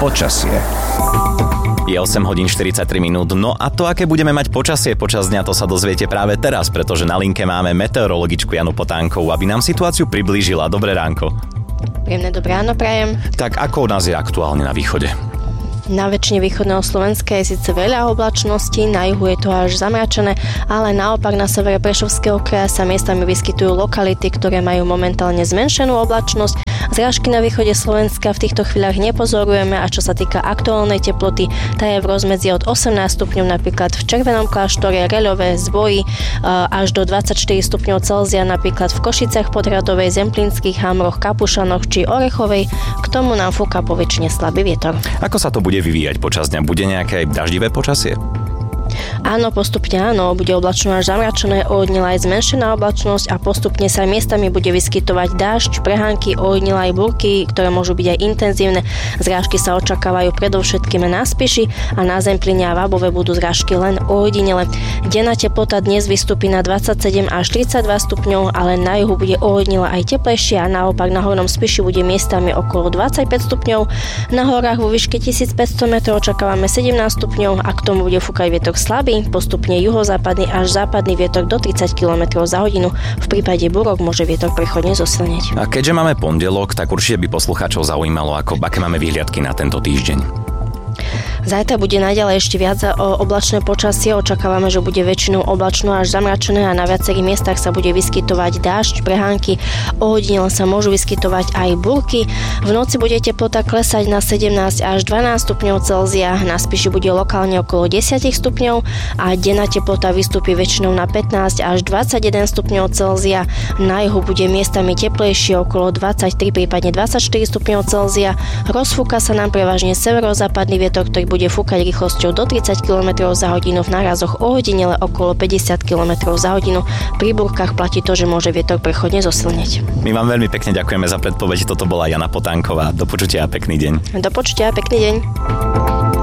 Počasie. Je 8 hodín 43 minút, no a to, aké budeme mať počasie počas dňa, to sa dozviete práve teraz, pretože na linke máme meteorologičku Janu Potánkovú, aby nám situáciu priblížila. Dobré ránko. Príjemné dobré ráno prajem. Tak ako u nás je aktuálne na východe? Na väčšine východného Slovenska je síce veľa oblačností, na juhu je to až zamračené, ale naopak na severe Prešovského kraja sa miestami vyskytujú lokality, ktoré majú momentálne zmenšenú oblačnosť. Zrážky na východe Slovenska v týchto chvíľach nepozorujeme a čo sa týka aktuálnej teploty, tá je v rozmedzi od 18 stupňov napríklad v Červenom Kláštore, Reľove, Zboji až do 24 stupňov Celzia napríklad v Košiciach Podhradovej, Zemplínskych, Hamroch, Kapušanoch či Orechovej. K tomu nám fúka poväčšine slabý vietor. Ako sa to bude vyvíjať počas dňa? Bude nejaké daždivé počasie? Áno, postupne áno, bude oblačno až zamračené, ojedinela aj zmenšená oblačnosť a postupne sa miestami bude vyskytovať dážď, prehánky, ojedinela aj búrky, ktoré môžu byť aj intenzívne. Zrážky sa očakávajú predovšetkým na Spiši a na Zemplíne a Vábove budú zrážky len ojedinele. Denná teplota dnes vystúpi na 27 až 32 stupňov, ale na juhu bude ojedinela aj teplejšie a naopak na Hornom Spiši bude miestami okolo 25 stupňov. Na horách vo výške 1500 metrov očakávame 17 stupňov a k tomu bude fúkať vietor slabý, postupne juhozápadný až západný vietor do 30 km za hodinu. V prípade búrok môže vietor prechodne zosilnieť. A keďže máme pondelok, tak určite by poslucháčov zaujímalo, aké máme výhliadky na tento týždeň. Zajtra bude naďalej ešte viac oblačné počasie. Očakávame, že bude väčšinou oblačno až zamračené a na viacerých miestach sa bude vyskytovať dážď, prehánky. Ojedinele sa môžu vyskytovať aj búrky. V noci bude teplota klesať na 17 až 12 stupňov Celzia. Na Spiši bude lokálne okolo 10 stupňov a denná teplota vystúpi väčšinou na 15 až 21 stupňov Celzia. Na juhu bude miestami teplejšie okolo 23, prípadne 24 stupňov Celzia. Rozfúka sa nám prevažne severozápadný vietor, ktorý bude fúkať rýchlosťou do 30 km za hodinu, v nárazoch ojedinele okolo 50 km za hodinu. Pri búrkach platí to, že môže vietor prechodne zosilnieť. My vám veľmi pekne ďakujeme za predpoveď. Toto bola Jana Potánková. Do počutia a pekný deň. Do počutia a pekný deň.